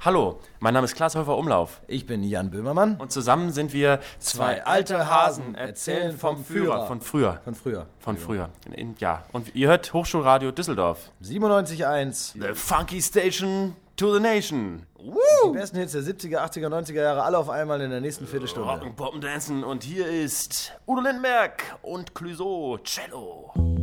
Hallo, mein Name ist Klaas Häufer-Umlauf. Ich bin Jan Böhmermann. Und zusammen sind wir zwei alte Hasen, erzählen vom Führer. Von früher. Von früher. Ja, und ihr hört Hochschulradio Düsseldorf. 97.1. The Funky Station to the Nation. Die besten Hits der 70er, 80er, 90er Jahre, alle auf einmal in der nächsten Viertelstunde. Rocken, Poppen, Dancen und hier ist Udo Lindenberg und Clouseau Cello.